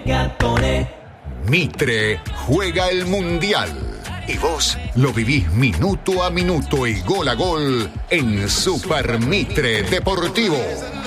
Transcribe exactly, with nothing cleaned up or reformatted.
Mitre juega el Mundial y vos lo vivís minuto a minuto y gol a gol en Super Mitre Deportivo.